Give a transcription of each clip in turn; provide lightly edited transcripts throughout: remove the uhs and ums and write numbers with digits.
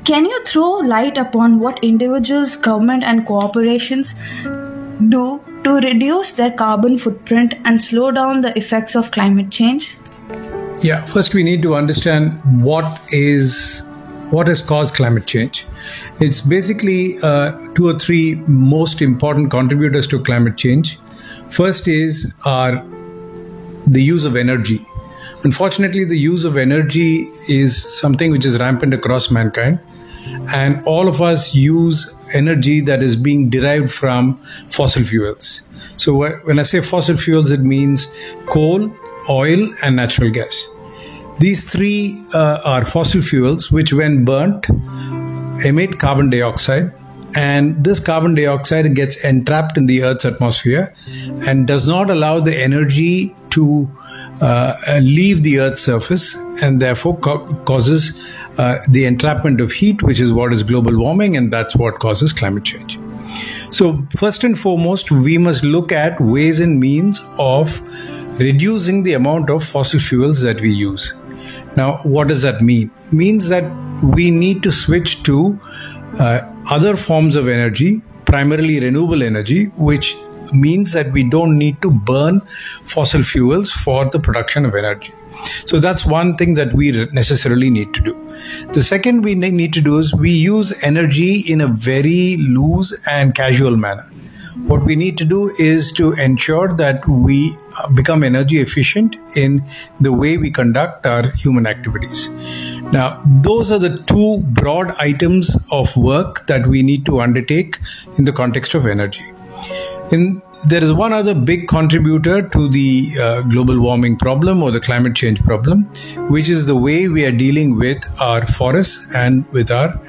Can you throw light upon what individuals, government, and corporations do to reduce their carbon footprint and slow down the effects of climate change? Yeah, first we need to understand what has caused climate change. It's basically two or three most important contributors to climate change. First is the use of energy. Unfortunately, the use of energy is something which is rampant across mankind, and all of us use energy that is being derived from fossil fuels. So when I say fossil fuels, it means coal, oil, and natural gas. These three are fossil fuels which, when burnt, emit carbon dioxide, and this carbon dioxide gets entrapped in the Earth's atmosphere and does not allow the energy to leave the Earth's surface, and therefore causes the entrapment of heat, which is what is global warming, and that's what causes climate change. So first and foremost, we must look at ways and means of reducing the amount of fossil fuels that we use. Now, what does that mean? It means that we need to switch to other forms of energy, primarily renewable energy, which means that we don't need to burn fossil fuels for the production of energy. So that's one thing that we necessarily need to do. The second we need to do is we use energy in a very loose and casual manner. What we need to do is to ensure that we become energy efficient in the way we conduct our human activities. Now, those are the two broad items of work that we need to undertake in the context of energy. There is one other big contributor to the global warming problem or the climate change problem, which is the way we are dealing with our forests and with our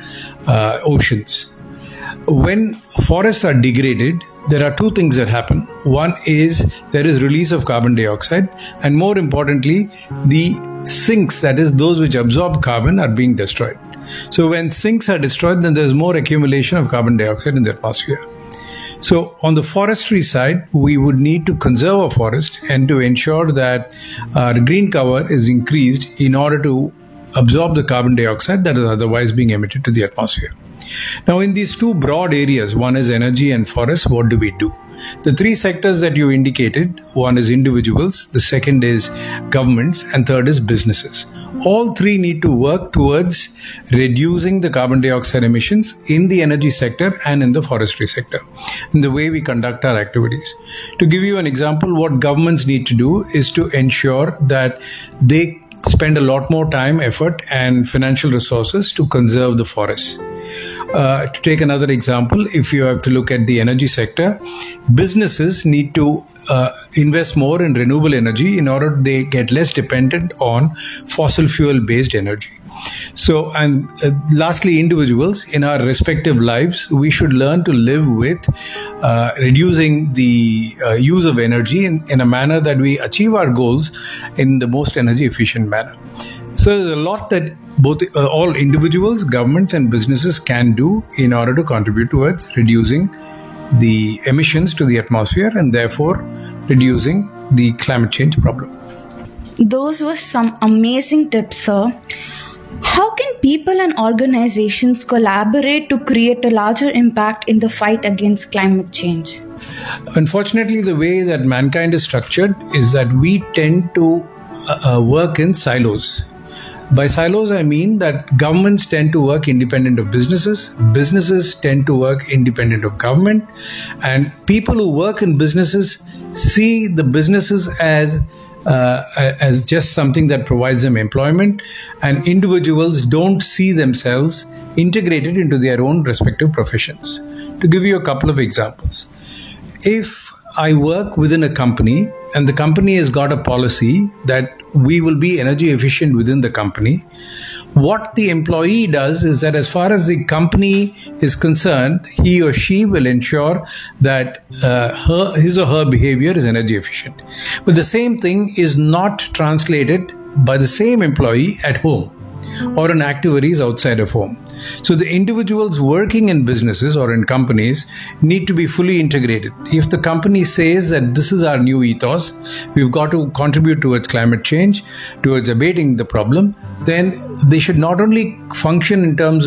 oceans. When forests are degraded, there are two things that happen. One is there is release of carbon dioxide, and more importantly, the sinks, that is those which absorb carbon, are being destroyed. So when sinks are destroyed, then there is more accumulation of carbon dioxide in the atmosphere. So on the forestry side, we would need to conserve our forest and to ensure that our green cover is increased in order to absorb the carbon dioxide that is otherwise being emitted to the atmosphere. Now, in these two broad areas, one is energy and forest, what do we do? The three sectors that you indicated, one is individuals, the second is governments, and third is businesses. All three need to work towards reducing the carbon dioxide emissions in the energy sector and in the forestry sector, in the way we conduct our activities. To give you an example, what governments need to do is to ensure that they spend a lot more time, effort, and financial resources to conserve the forests. To take another example, if you have to look at the energy sector, businesses need to invest more in renewable energy in order they get less dependent on fossil fuel based energy. So, and lastly, individuals in our respective lives, we should learn to live with reducing the use of energy in a manner that we achieve our goals in the most energy efficient manner. So there's a lot that both all individuals, governments, and businesses can do in order to contribute towards reducing the emissions to the atmosphere and therefore reducing the climate change problem. Those were some amazing tips, sir. How can people and organizations collaborate to create a larger impact in the fight against climate change? Unfortunately, the way that mankind is structured is that we tend to work in silos. By silos, I mean that governments tend to work independent of businesses, businesses tend to work independent of government, and people who work in businesses see the businesses as just something that provides them employment, and individuals don't see themselves integrated into their own respective professions. To give you a couple of examples, if I work within a company and the company has got a policy that we will be energy efficient within the company, what the employee does is that as far as the company is concerned, he or she will ensure that his or her behavior is energy efficient. But the same thing is not translated by the same employee at home or in activities outside of home. So the individuals working in businesses or in companies need to be fully integrated. If the company says that this is our new ethos, we've got to contribute towards climate change, towards abating the problem, then they should not only function in terms